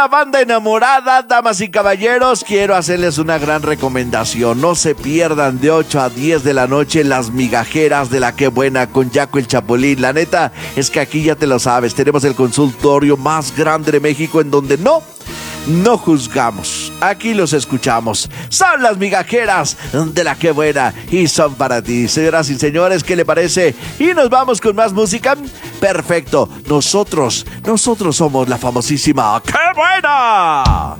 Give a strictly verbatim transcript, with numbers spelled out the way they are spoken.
Banda enamorada, damas y caballeros, quiero hacerles una gran recomendación. No se pierdan de ocho a diez de la noche Las Migajeras de la Qué Buena con Jaco el Chapulín. La neta es que aquí ya te lo sabes, tenemos el consultorio más grande de México en donde no, no juzgamos. Aquí los escuchamos. Son Las Migajeras de la Qué Buena y son para ti. Señoras y señores, ¿qué le parece? Y nos vamos con más música. Perfecto. Nosotros, nosotros somos la famosísima ¡Qué Buena!